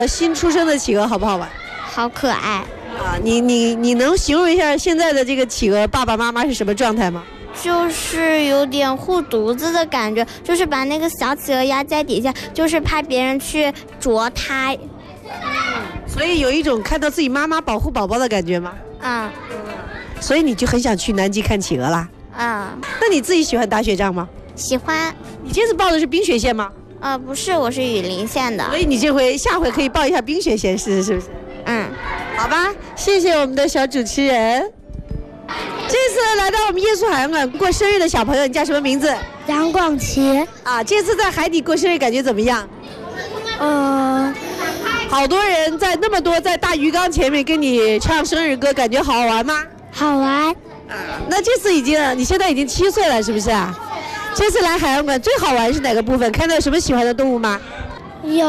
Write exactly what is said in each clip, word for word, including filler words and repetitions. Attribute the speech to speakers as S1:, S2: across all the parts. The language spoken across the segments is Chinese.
S1: 新出生的企鹅好不好玩？
S2: 好可爱
S1: 啊！你你你能形容一下现在的这个企鹅爸爸妈妈是什么状态吗？
S2: 就是有点护犊子的感觉，就是把那个小企鹅压在底下，就是怕别人去啄它。
S1: 所以有一种看到自己妈妈保护宝宝的感觉吗？
S2: 嗯。
S1: 所以你就很想去南极看企鹅啦？
S2: 嗯。
S1: 那你自己喜欢打雪仗吗？
S2: 喜欢。
S1: 你这次报的是冰雪线吗？
S2: 呃，不是，我是雨林线的。
S1: 所以你这回下回可以报一下冰雪线试试，是不是？
S2: 嗯，
S1: 好吧，谢谢我们的小主持人。这次来到我们夜宿海洋馆过生日的小朋友，你叫什么名字？
S3: 杨广琪。
S1: 啊，这次在海底过生日感觉怎么样？
S3: 嗯，
S1: 好多人在那么多在大鱼缸前面跟你唱生日歌，感觉好玩吗？
S3: 好玩。
S1: 啊，那这次已经你现在已经七岁了，是不是啊？这次来海洋馆最好玩是哪个部分？看到什么喜欢的动物吗？
S3: 有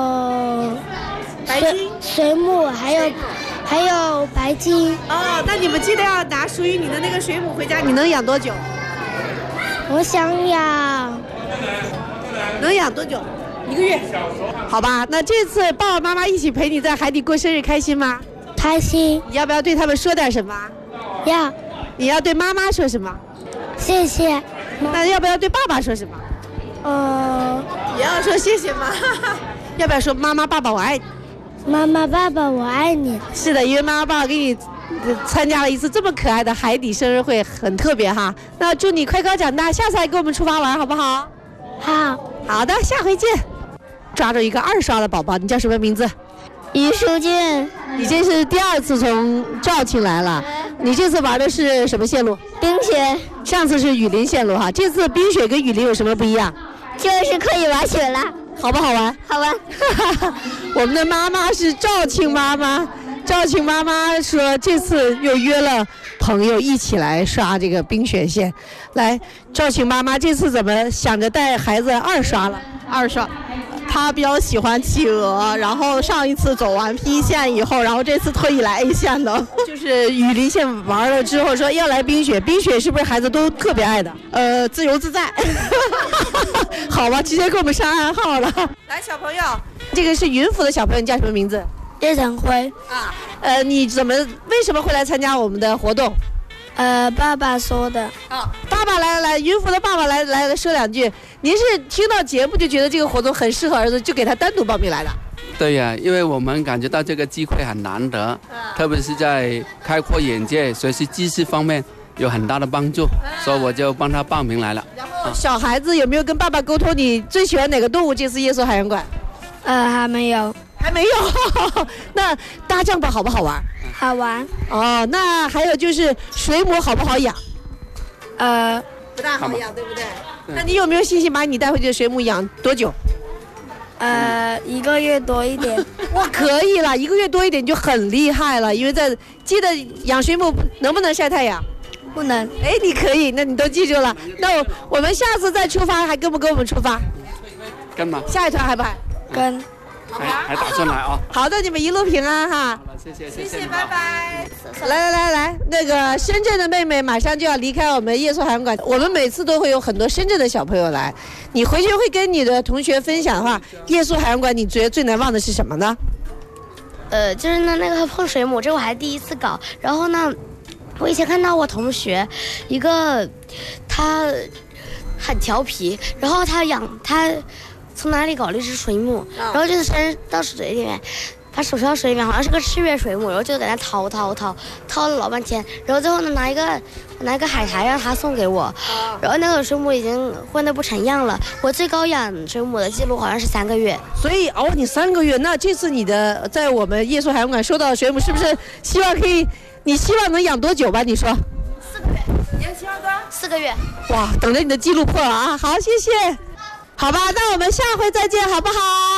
S1: 水
S3: 水母，还有还有白鲸。
S1: 哦，那你们记得要拿属于你的那个水母回家。你能养多久？
S3: 我想养，
S1: 能养多久？一个月。好吧，那这次爸爸妈妈一起陪你在海底过生日，开心吗？
S3: 开心。
S1: 你要不要对他们说点什么？
S3: 要。
S1: 你要对妈妈说什么？
S3: 谢谢。
S1: 那要不要对爸爸说什么？
S3: 呃，
S1: 也要说谢谢吗？要不要说妈妈爸爸我爱你？
S3: 妈妈爸爸我爱你。
S1: 是的，因为妈妈爸爸给你参加了一次这么可爱的海底生日会，很特别哈。那祝你快高长大，下次还跟我们出发玩好不好？
S3: 好。
S1: 好的，下回见。抓住一个二刷的宝宝，你叫什么名字？
S2: 于淑俊。
S1: 你这是第二次从肇庆来了，你这次玩的是什么线路？
S2: 冰雪。
S1: 上次是雨林线路哈，这次冰雪跟雨林有什么不一样？
S2: 就是可以玩雪了。
S1: 好不好玩？
S2: 好玩。
S1: 我们的妈妈是肇庆妈妈，肇庆妈妈说这次又约了朋友一起来刷这个冰雪线。来，肇庆妈妈这次怎么想着带孩子二刷了？
S4: 二刷。他比较喜欢企鹅，然后上一次走完 P 线以后，然后这次特意来 A 线的，
S1: 就是雨林线玩了之后说要来冰雪，冰雪是不是孩子都特别爱的？
S4: 呃，自由自在。
S1: 好吧，直接给我们上暗号了。来，小朋友，这个是云浮的小朋友，你叫什么名字？
S3: 叶晨辉。
S1: 啊，呃，你怎么为什么会来参加我们的活动？
S3: 呃，爸爸说的。
S1: 啊，爸爸来来来，云浮的爸爸来来来说两句。您是听到节目就觉得这个活动很适合儿子，就给他单独报名来的？
S5: 对呀、啊，因为我们感觉到这个机会很难得，啊、特别是在开阔眼界、学习知识方面有很大的帮助，啊、所以我就帮他报名来了。
S1: 然后小孩子有没有跟爸爸沟通？你最喜欢哪个动物？这次夜宿海洋馆？
S3: 呃，还没有。
S1: 还没有。那搭帐篷好不好玩？
S3: 好玩。
S1: 哦，那还有就是水母好不好养？
S3: 呃，
S1: 不大好养，对不对？那你有没有信心把你带回去的水母养多久？
S3: 呃，一个月多一点。
S1: 哇，可以了，一个月多一点就很厉害了。因为在记得养水母能不能晒太阳？
S3: 不能。
S1: 哎，你可以，那你都记住了。那我我们下次再出发，还跟不跟我们出发？
S5: 跟吗？
S1: 下一团还不还？
S3: 跟。
S5: 还还打算来啊？
S1: 好的，你们一路平安哈。
S5: 好了，谢谢
S1: 谢谢，拜拜。来来来来，那个深圳的妹妹马上就要离开我们夜宿海洋馆，我们每次都会有很多深圳的小朋友来。你回去会跟你的同学分享的话，夜宿海洋馆你觉得最难忘的是什么呢？
S6: 呃，就是呢那个碰水母，这我还第一次搞。然后呢，我以前看到我同学一个他很调皮，然后他养他。从哪里搞了一只水母，然后就是伸到水里面，把手伸到水里面，好像是个赤月水母，然后就在那掏掏掏掏了老半天，然后最后呢拿一个拿一个海苔让他送给我，然后那个水母已经混得不成样了。我最高养水母的记录好像是三个月，
S1: 所以熬你三个月。那这次你的在我们夜宿海洋馆收到的水母，是不是希望可以？你希望能养多久吧？你说？
S6: 四个月。你希望多少？四个月。
S1: 哇，等着你的记录破了啊！好，谢谢。好吧，那我们下回再见，好不好？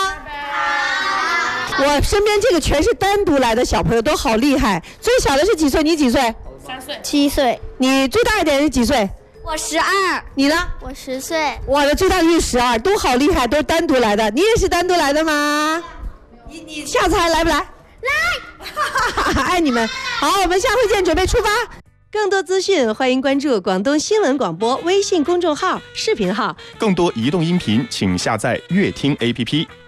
S1: 拜拜。我身边这个全是单独来的小朋友，都好厉害。最小的是几岁？你几岁？
S6: 三岁。
S2: 七岁。
S1: 你最大一点是几岁？
S2: 我十二。
S1: 你呢？
S2: 我十岁。
S1: 我的最大的是十二，都好厉害，都是单独来的。你也是单独来的吗？你你下次还来不来？来。爱你们。好，我们下回见，准备出发。更多资讯，欢迎关注广东新闻广播微信公众号、视频号。
S7: 更多移动音频，请下载乐听 A P P。